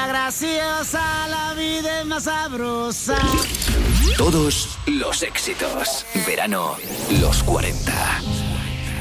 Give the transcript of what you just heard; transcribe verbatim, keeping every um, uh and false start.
vida graciosa, la vida es más sabrosa. Todos los éxitos. Verano, los cuarenta.